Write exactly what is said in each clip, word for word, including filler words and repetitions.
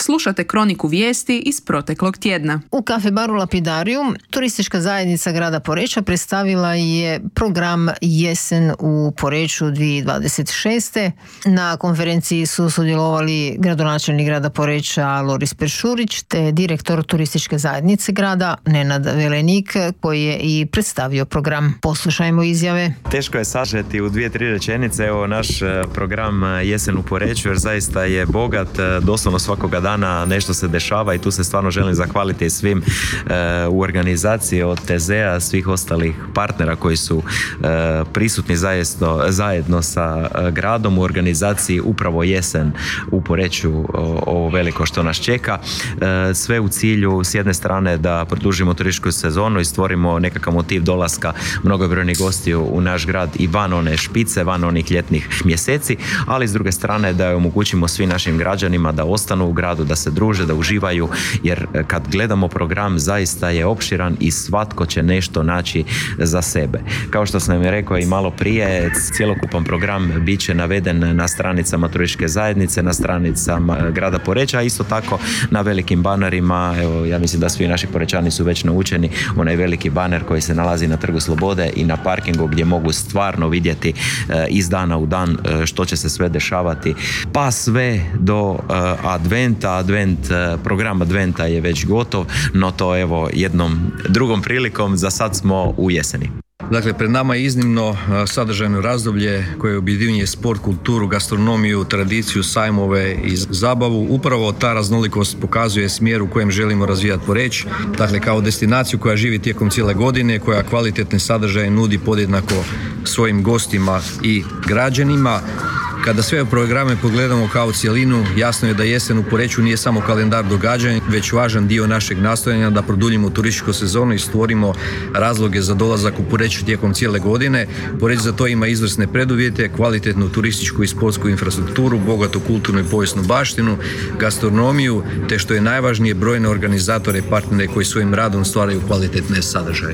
Slušate kroniku vijesti iz proteklog tjedna. U kafe baru Lapidarium turistička zajednica grada Poreča predstavila je program Jesen u Poreču dvije tisuće dvadeset šeste. Na konferenciji su sudjelovali gradonačelnik grada Poreča Loris Peršurić te direktor turističke zajednice grada Nenad Velenik, koji je i predstavio program. Poslušajmo izjave. Teško je sažeti u dvije, tri rečenice. Evo naš program Jesen u Poreču, jer zaista je bogat, doslovno svakoga dana nešto se dešava i tu se stvarno želim zahvaliti svim uh, u organizaciji od T Z A, svih ostalih partnera koji su uh, prisutni zajedno, zajedno sa uh, gradom u organizaciji upravo Jesen u Poreču, ovo veliko što nas čeka. Uh, sve u cilju s jedne strane da produžimo turističku sezonu i stvorimo nekakav motiv dolaska mnogobrojnih gostiju u naš grad i van one špice, van onih ljetnih mjeseci, ali s druge strane da omogućimo svim našim građanima da ostanu u gradu, da se druže, da uživaju, jer kad gledamo program zaista je opširan i svatko će nešto naći za sebe. Kao što sam je rekao i malo prije, cjelokupan program bit će naveden na stranicama turističke zajednice, na stranicama grada Poreča, a isto tako na velikim banerima. Evo, ja mislim da svi naši Porečani su već naučeni, onaj veliki baner koji se nalazi na Trgu Slobode i na parkingu gdje mogu stvarno vidjeti e, iz dana u dan e, što će se sve dešavati, pa sve do e, adventa. Advent, program adventa je već gotov, no to evo jednom drugom prilikom, za sad smo u jeseni. Dakle, pred nama je iznimno sadržajno razdoblje koje objedinjuje sport, kulturu, gastronomiju, tradiciju, sajmove i zabavu. Upravo ta raznolikost pokazuje smjer u kojem želimo razvijati Poreč. Dakle, kao destinaciju koja živi tijekom cijele godine, koja kvalitetne sadržaje nudi podjednako svojim gostima i građanima. Kada sve programe pogledamo kao cjelinu, jasno je da Jesen u Poreču nije samo kalendar događanja, već važan dio našeg nastojanja da produljimo turističku sezonu i stvorimo razloge za dolazak u Poreču tijekom cijele godine. Poreč za to ima izvrsne preduvjete, kvalitetnu turističku i sportsku infrastrukturu, bogatu kulturnu i povijesnu baštinu, gastronomiju, te što je najvažnije, brojne organizatore i partnere koji svojim radom stvaraju kvalitetne sadržaje.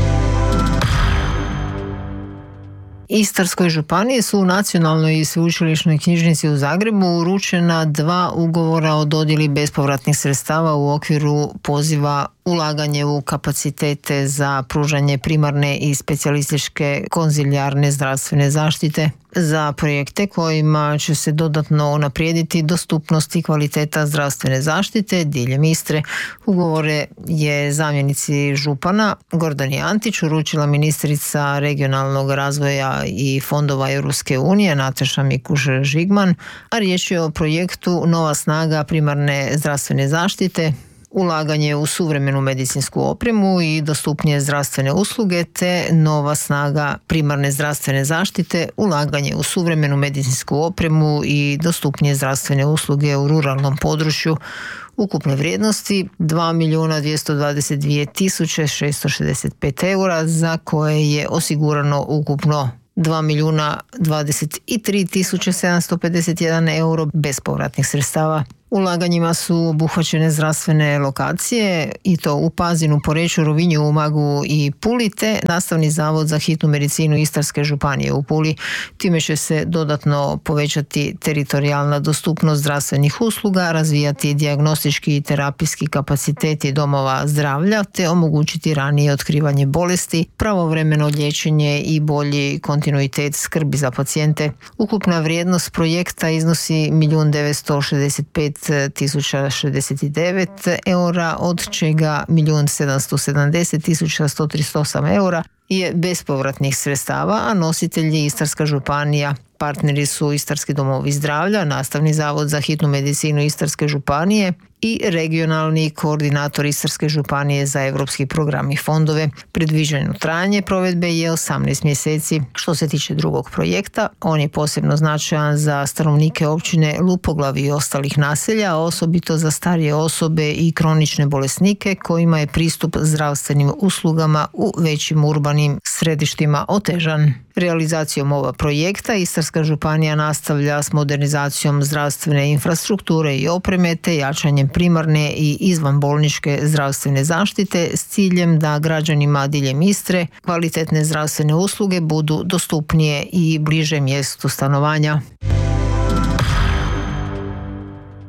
Istarskoj županiji su u Nacionalnoj i sveučilišnoj knjižnici u Zagrebu uručena dva ugovora o dodjeli bespovratnih sredstava u okviru poziva ulaganje u kapacitete za pružanje primarne i specijalističke konzilijarne zdravstvene zaštite za projekte kojima će se dodatno unaprijediti dostupnost i kvaliteta zdravstvene zaštite diljem Istre. Ugovore je zamjenici župana Gordani Antić uručila ministrica regionalnog razvoja i fondova Europske unije Nataša Mikuš-Žigman, a riječ je o projektu Nova snaga primarne zdravstvene zaštite, ulaganje u suvremenu medicinsku opremu i dostupnije zdravstvene usluge, te Nova snaga primarne zdravstvene zaštite, ulaganje u suvremenu medicinsku opremu i dostupnije zdravstvene usluge u ruralnom području, ukupne vrijednosti dva milijuna dvjesto dvadeset dvije tisuće šesto šezdeset pet eura, za koje je osigurano ukupno dva milijuna dvadeset tri tisuće sedamsto pedeset jedan euro bespovratnih sredstava. Ulaganjima su obuhvaćene zdravstvene lokacije i to u Pazinu, Poreču, Rovinju, Umagu i Puli, te Nastavni zavod za hitnu medicinu Istarske županije u Puli. Time će se dodatno povećati teritorijalna dostupnost zdravstvenih usluga, razvijati dijagnostički i terapijski kapaciteti domova zdravlja, te omogućiti ranije otkrivanje bolesti, pravovremeno liječenje i bolji kontinuitet skrbi za pacijente. Ukupna vrijednost projekta iznosi milijun devetsto šezdeset pet tisuća šezdeset devet eura, od čega milijun sedamsto sedamdeset tisuća sto trideset osam eura je bespovratnih sredstava, a nositelj je Istarska županija. Partneri su Istarski domovi zdravlja, Nastavni zavod za hitnu medicinu Istarske županije i regionalni koordinator Istarske županije za europski program i fondove. Predviđeno trajanje provedbe je osamnaest mjeseci. Što se tiče drugog projekta, on je posebno značajan za stanovnike općine Lupoglav i ostalih naselja, osobito za starije osobe i kronične bolesnike kojima je pristup zdravstvenim uslugama u većim urbanim središtima otežan. Realizacijom ova projekta Istarska županija nastavlja s modernizacijom zdravstvene infrastrukture i opreme te jačanjem primarne i izvanbolničke zdravstvene zaštite s ciljem da građanima diljem Istre kvalitetne zdravstvene usluge budu dostupnije i bliže mjestu stanovanja.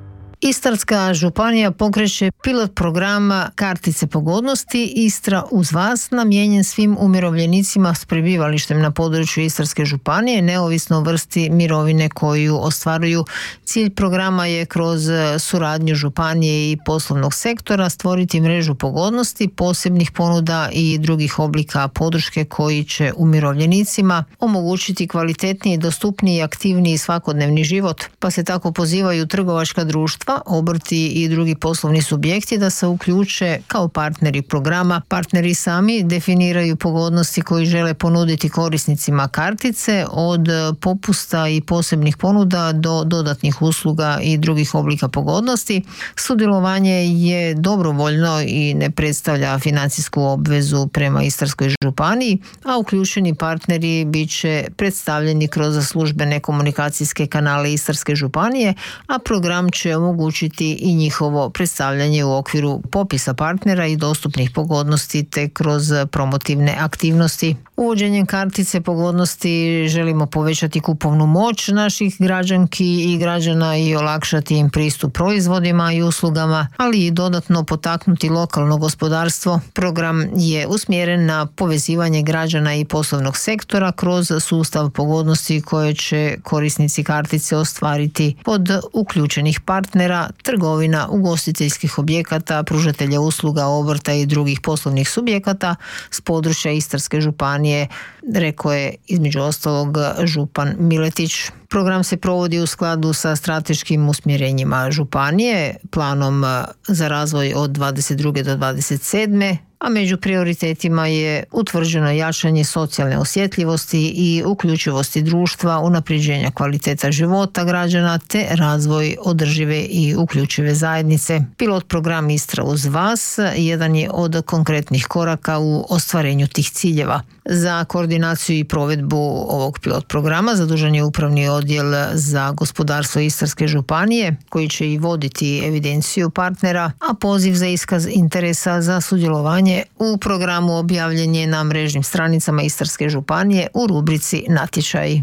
Istarska županija pokreće pilot programa Kartice pogodnosti Istra uz vas, namijenjen svim umirovljenicima s prebivalištem na području Istarske županije, neovisno o vrsti mirovine koju ostvaruju. Cilj programa je kroz suradnju županije i poslovnog sektora stvoriti mrežu pogodnosti, posebnih ponuda i drugih oblika podrške koji će umirovljenicima omogućiti kvalitetniji, dostupniji i aktivniji svakodnevni život, pa se tako pozivaju trgovačka društva, obrti i drugi poslovni subjekti da se uključe kao partneri programa. Partneri sami definiraju pogodnosti koji žele ponuditi korisnicima kartice, od popusta i posebnih ponuda do dodatnih usluga i drugih oblika pogodnosti. Sudjelovanje je dobrovoljno i ne predstavlja financijsku obvezu prema Istarskoj županiji, a uključeni partneri bit će predstavljeni kroz službene komunikacijske kanale Istarske županije, a program će omogućiti i njihovo predstavljanje u okviru popisa partnera i dostupnih pogodnosti te kroz promotivne aktivnosti. Uvođenjem kartice pogodnosti želimo povećati kupovnu moć naših građanki i građana i olakšati im pristup proizvodima i uslugama, ali i dodatno potaknuti lokalno gospodarstvo. Program je usmjeren na povezivanje građana i poslovnog sektora kroz sustav pogodnosti koje će korisnici kartice ostvariti od uključenih partnera, trgovina, ugostiteljskih objekata, pružatelja usluga, obrta i drugih poslovnih subjekata s područja Istarske županije, rekao je između ostalog župan Miletić. Program se provodi u skladu sa strateškim usmjerenjima županije, planom za razvoj od dvadeset druge do dvadeset sedme, a među prioritetima je utvrđeno jačanje socijalne osjetljivosti i uključivosti društva, unapređenja kvaliteta života građana te razvoj održive i uključive zajednice. Pilot program Istra uz vas jedan je od konkretnih koraka u ostvarenju tih ciljeva. Za koordinaciju i provedbu ovog pilot programa zadužen je Upravni odjel za gospodarstvo Istarske županije, koji će i voditi evidenciju partnera, a poziv za iskaz interesa za sudjelovanje u programu objavljen je na mrežnim stranicama Istarske županije u rubrici Natječaji.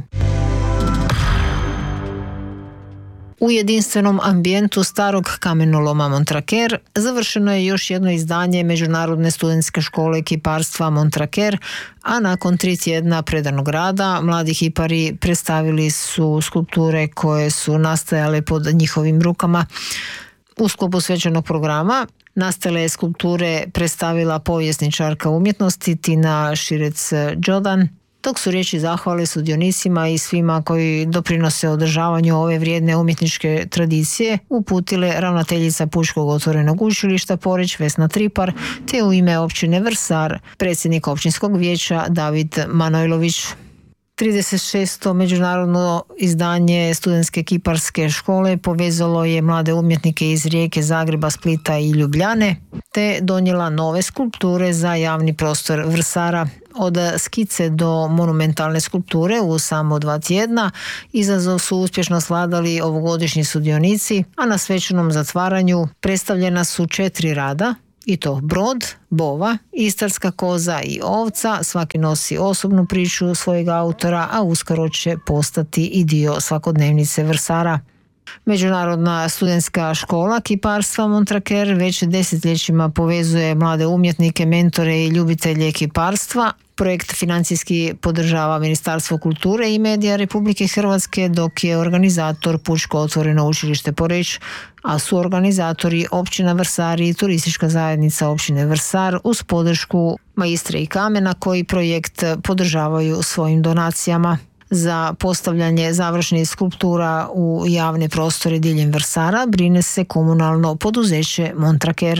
U jedinstvenom ambijentu starog kamenoloma Montraker završeno je još jedno izdanje Međunarodne studentske škole kiparstva Montraker, a nakon tri tjedna predanog rada mladi kipari predstavili su skulpture koje su nastajale pod njihovim rukama. U sklopu svečanog programa nastale skulpture predstavila povjesničarka umjetnosti Tina Širec-Đodan, dok su riječi zahvale sudionicima i svima koji doprinose održavanju ove vrijedne umjetničke tradicije uputile ravnateljica Pučkog otvorenog učilišta Poreč Vesna Tripar, te u ime općine Vrsar predsjednik općinskog vijeća David Manojlović. trideset šesto međunarodno izdanje studentske kiparske škole povezalo je mlade umjetnike iz Rijeke, Zagreba, Splita i Ljubljane, te donijela nove skulpture za javni prostor Vrsara. Od skice do monumentalne skulpture u samo dva tjedna izazov su uspješno svladali ovogodišnji sudionici, a na svečanom zatvaranju predstavljena su četiri rada, i to brod, bova, istarska koza i ovca. Svaki nosi osobnu priču svojeg autora, a uskoro će postati i dio svakodnevnice Vrsara. Međunarodna studentska škola kiparstva Montraker već desetljećima povezuje mlade umjetnike, mentore i ljubitelje kiparstva. Projekt financijski podržava Ministarstvo kulture i medija Republike Hrvatske, dok je organizator Pučko otvoreno učilište Poreč, a su organizatori općina Vrsar i turistička zajednica općine Vrsar uz podršku Maistre i Kamena, koji projekt podržavaju svojim donacijama. Za postavljanje završnih skulptura u javne prostore diljem Vrsara brine se komunalno poduzeće Montraker.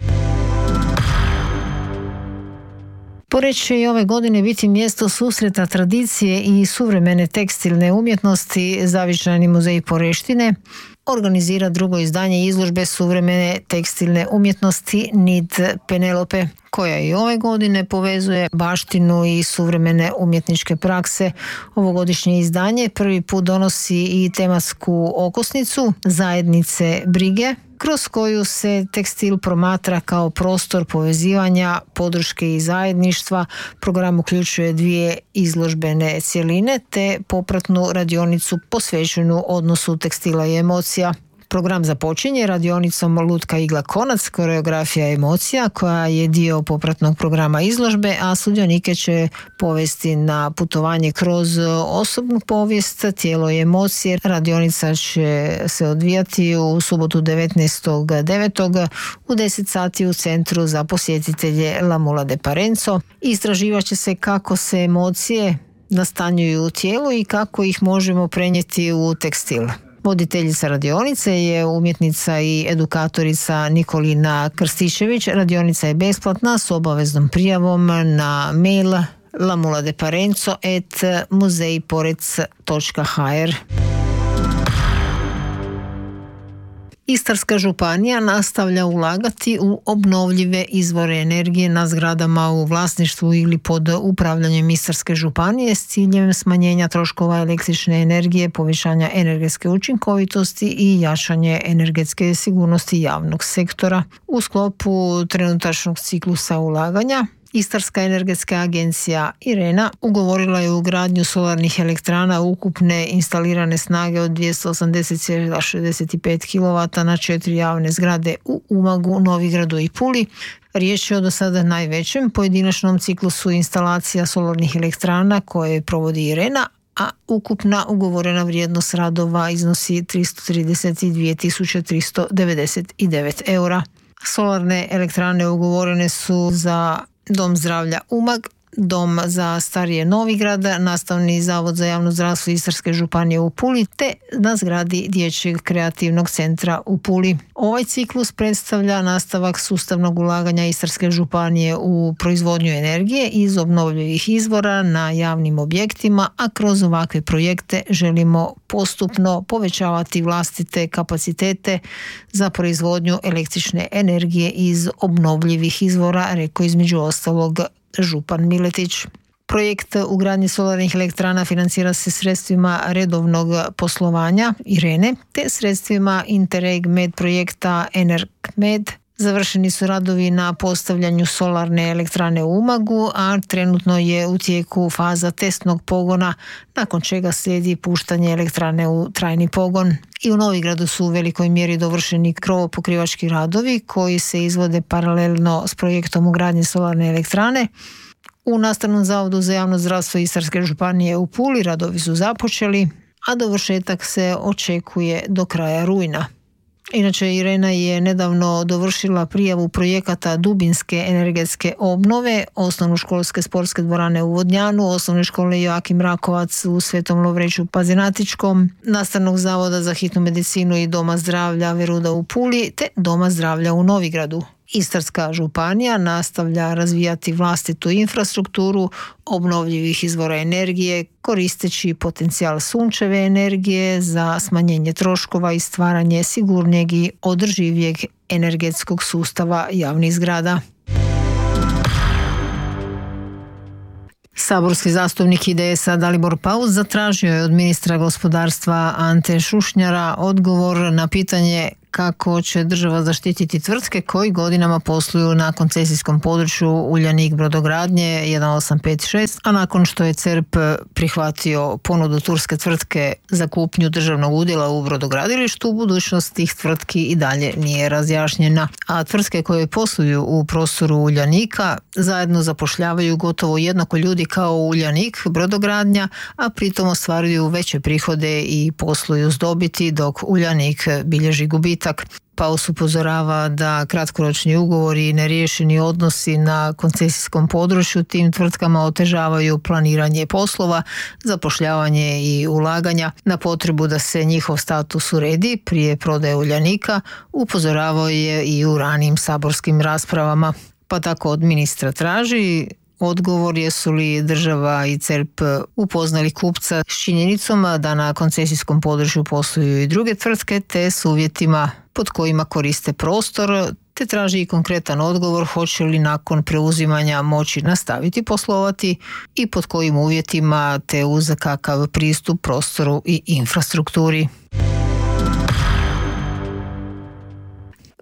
Poreč će i ove godine biti mjesto susreta tradicije i suvremene tekstilne umjetnosti. Zavičajni muzej Poreštine organizira drugo izdanje izložbe suvremene tekstilne umjetnosti Nid Penelope, koja i ove godine povezuje baštinu i suvremene umjetničke prakse. Ovogodišnje izdanje prvi put donosi i tematsku okosnicu zajednice brige, kroz koju se tekstil promatra kao prostor povezivanja, podrške i zajedništva. Program uključuje dvije izložbene cjeline te popratnu radionicu posvećenu odnosu tekstila i emocija. Program započinje radionicom Lutka Igla Konac, koreografija emocija, koja je dio popratnog programa izložbe, a sudionike će povesti na putovanje kroz osobnu povijest, tijelo i emocije. Radionica će se odvijati u subotu devetnaestog devetog u deset sati u Centru za posjetitelje La Mula de Parenzo. Istraživat će se kako se emocije nastanjuju u tijelu i kako ih možemo prenijeti u tekstil. Voditeljica radionice je umjetnica i edukatorica Nikolina Krstičević. Radionica je besplatna s obaveznom prijavom na mail lamuladeparenzo at muzejporec točka ha er. Istarska županija nastavlja ulagati u obnovljive izvore energije na zgradama u vlasništvu ili pod upravljanjem Istarske županije s ciljem smanjenja troškova električne energije, povećanja energetske učinkovitosti i jačanje energetske sigurnosti javnog sektora. U sklopu trenutačnog ciklusa ulaganja Istarska energetska agencija IRENA ugovorila je ugradnju solarnih elektrana ukupne instalirane snage od dvjesto osamdeset zarez šezdeset pet kilovata na četiri javne zgrade u Umagu, Novigradu i Puli. Riječ je o do sada najvećem pojedinačnom ciklusu instalacija solarnih elektrana koje provodi IRENA, a ukupna ugovorena vrijednost radova iznosi tristo trideset dvije tisuće tristo devedeset devet eura. Solarne elektrane ugovorene su za Dom zdravlja Umag, Dom za starije Novigrad, Nastavni zavod za javno zdravstvo Istarske županije u Puli te na zgradi Dječjeg kreativnog centra u Puli. Ovaj ciklus predstavlja nastavak sustavnog ulaganja Istarske županije u proizvodnju energije iz obnovljivih izvora na javnim objektima, a kroz ovakve projekte želimo postupno povećavati vlastite kapacitete za proizvodnju električne energije iz obnovljivih izvora, rekao između ostalog župan Miletić. Projekt ugradnje solarnih elektrana financira se sredstvima redovnog poslovanja IRENE te sredstvima Interreg Med projekta EnergMed. Završeni su radovi na postavljanju solarne elektrane u Umagu, a trenutno je u tijeku faza testnog pogona, nakon čega slijedi puštanje elektrane u trajni pogon. I u Novigradu su u velikoj mjeri dovršeni krovopokrivački radovi koji se izvode paralelno s projektom ugradnje solarne elektrane. U Nastavnom zavodu za javno zdravstvo Istarske županije u Puli radovi su započeli, a dovršetak se očekuje do kraja rujna. Inače, IRENA je nedavno dovršila prijavu projekata dubinske energetske obnove osnovnoškolske sportske dvorane u Vodnjanu, osnovne škole Joakim Rakovac u Svetom Lovreću Pazinatičkom, Nastavnog zavoda za hitnu medicinu i Doma zdravlja Veruda u Puli te Doma zdravlja u Novigradu. Istarska županija nastavlja razvijati vlastitu infrastrukturu obnovljivih izvora energije koristeći potencijal sunčeve energije za smanjenje troškova i stvaranje sigurnijeg i održivijeg energetskog sustava javnih zgrada. Saborski zastupnik I D S-a Dalibor Paus zatražio je od ministra gospodarstva Ante Šušnjara odgovor na pitanje kako će država zaštititi tvrtke koji godinama posluju na koncesijskom području Uljanik brodogradnje jedan osam pet šest, a nakon što je C E R P prihvatio ponudu turske tvrtke za kupnju državnog udjela u brodogradilištu, budućnost tih tvrtki i dalje nije razjašnjena. A tvrtke koje posluju u prostoru Uljanika zajedno zapošljavaju gotovo jednako ljudi kao Uljanik brodogradnja, a pritom ostvaruju veće prihode i posluju s dobiti, dok Uljanik bilježi gubitak. Paus upozorava da kratkoročni ugovori i neriješeni odnosi na koncesijskom području tim tvrtkama otežavaju planiranje poslova, zapošljavanje i ulaganja. Na potrebu da se njihov status uredi prije prodaje Uljanika upozoravao je i u ranijim saborskim raspravama. Pa tako od ministra traži odgovor jesu li država i C E R P upoznali kupca s činjenicom da na koncesijskom području posluju i druge tvrtke te s uvjetima pod kojima koriste prostor, te traži i konkretan odgovor hoće li nakon preuzimanja moći nastaviti poslovati i pod kojim uvjetima te uz kakav pristup prostoru i infrastrukturi.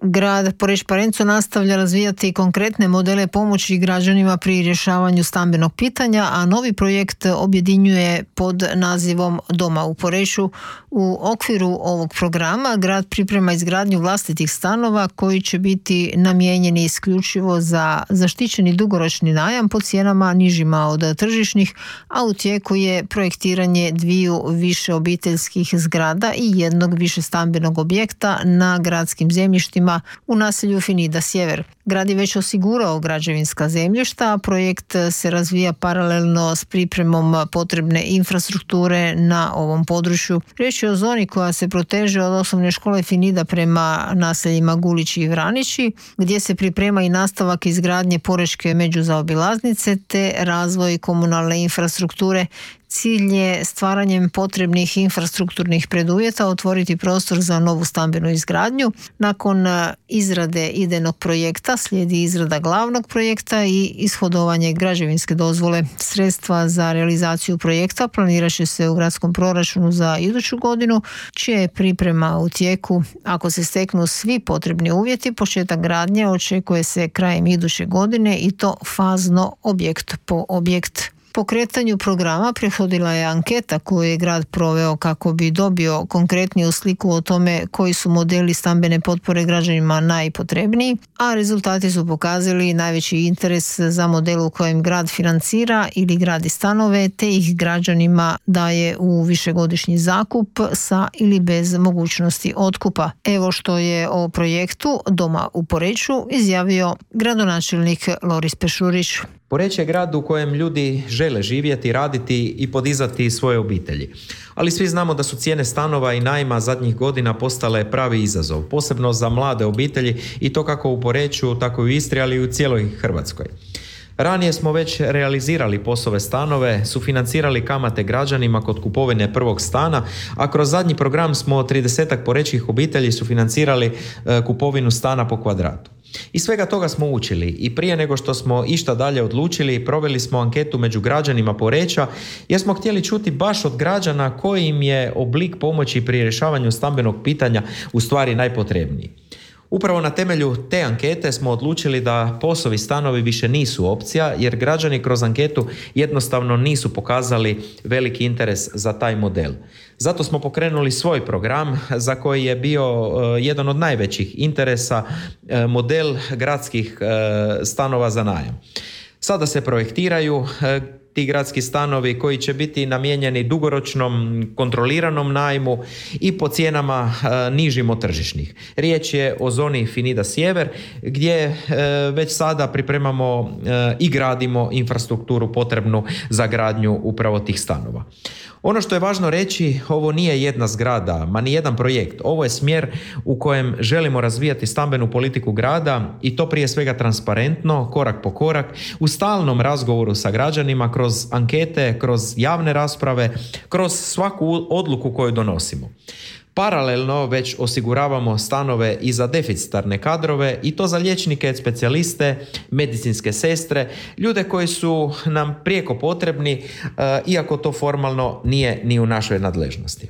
Grad Poreč-Parenco nastavlja razvijati konkretne modele pomoći građanima pri rješavanju stambenog pitanja, a novi projekt objedinjuje pod nazivom Doma u Poreču. U okviru ovog programa grad priprema izgradnju vlastitih stanova koji će biti namijenjeni isključivo za zaštićeni dugoročni najam po cijenama nižima od tržišnih, a u tijeku je projektiranje dviju više obiteljskih zgrada i jednog više stambenog objekta na gradskim zemljištima u naselju Finida Sjever. Grad je već osigurao građevinska zemljišta, a projekt se razvija paralelno s pripremom potrebne infrastrukture na ovom području. Riječ je o zoni koja se proteže od osnovne škole Finida prema naseljima Gulići i Vranići, gdje se priprema i nastavak izgradnje porečke međuzaobilaznice te razvoj komunalne infrastrukture. Cilj je stvaranjem potrebnih infrastrukturnih preduvjeta otvoriti prostor za novu stambenu izgradnju. Nakon izrade idejnog projekta slijedi izrada glavnog projekta i ishodovanje građevinske dozvole. Sredstva za realizaciju projekta planirat će se u gradskom proračunu za iduću godinu, čija je priprema u tijeku. Ako se steknu svi potrebni uvjeti, početak gradnje očekuje se krajem iduće godine i to fazno, objekt po objekt. Pokretanju programa prethodila je anketa koju je grad proveo kako bi dobio konkretniju sliku o tome koji su modeli stambene potpore građanima najpotrebniji, a rezultati su pokazali najveći interes za model u kojem grad financira ili gradi stanove te ih građanima daje u višegodišnji zakup sa ili bez mogućnosti otkupa. Evo što je o projektu Doma u Poreču izjavio gradonačelnik Loris Pešurić. Poreč je grad u kojem ljudi žele živjeti, raditi i podizati svoje obitelji. Ali svi znamo da su cijene stanova i najma zadnjih godina postale pravi izazov, posebno za mlade obitelji i to kako u Poreču, tako i u Istri, ali i u cijeloj Hrvatskoj. Ranije smo već realizirali POS-ove stanove, sufinancirali kamate građanima kod kupovine prvog stana, a kroz zadnji program smo tridesetak porečkih obitelji sufinancirali e, kupovinu stana po kvadratu. Iz svega toga smo učili i prije nego što smo išta dalje odlučili, proveli smo anketu među građanima Poreča jer smo htjeli čuti baš od građana koji im je oblik pomoći pri rješavanju stambenog pitanja u stvari najpotrebniji. Upravo na temelju te ankete smo odlučili da POS-ovi stanovi više nisu opcija jer građani kroz anketu jednostavno nisu pokazali veliki interes za taj model. Zato smo pokrenuli svoj program za koji je bio uh, jedan od najvećih interesa uh, model gradskih uh, stanova za najam. Sada se projektiraju uh, ti gradski stanovi koji će biti namijenjeni dugoročnom kontroliranom najmu i po cijenama e, nižim od tržišnih. Riječ je o zoni Finida Sjever gdje e, već sada pripremamo e, i gradimo infrastrukturu potrebnu za gradnju upravo tih stanova. Ono što je važno reći, ovo nije jedna zgrada, ma ni jedan projekt. Ovo je smjer u kojem želimo razvijati stambenu politiku grada i to prije svega transparentno, korak po korak, u stalnom razgovoru sa građanima, kroz ankete, kroz javne rasprave, kroz svaku odluku koju donosimo. Paralelno već osiguravamo stanove i za deficitarne kadrove i to za liječnike, specijaliste, medicinske sestre, ljude koji su nam prijeko potrebni, iako to formalno nije ni u našoj nadležnosti.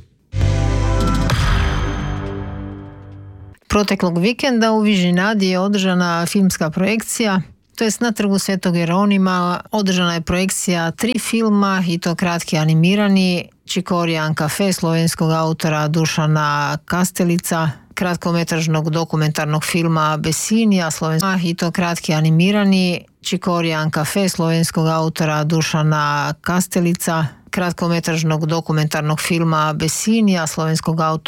Proteklog vikenda u Vižinadi je održana filmska projekcija. To jest na Trgu Svetog Jeronima održana je projekcija tri filma i to kratki animirani. Čikorijan kafe slovenskog autora Dušana Kastelica, kratkometražnog dokumentarnog filma Besinija slovenskog i to kratki animirani. Čikorijan kafe slovenskog autora Dušana Kastelica, kratkometražnog dokumentarnog filma Besinija slovenskog autora